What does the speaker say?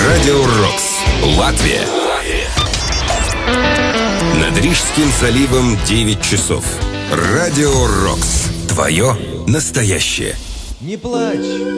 Радио Рокс, Латвия. Над Рижским заливом 9 часов. Радио Рокс. Твое настоящее. Не плачь.